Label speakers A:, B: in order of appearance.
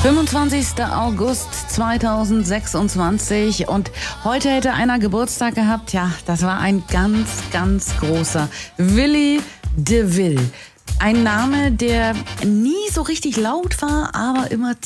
A: 25. August 2026 und heute hätte einer Geburtstag gehabt. Ja, das war ein ganz, ganz großer. Willy DeVille. Ein Name, der nie so richtig laut war, aber immer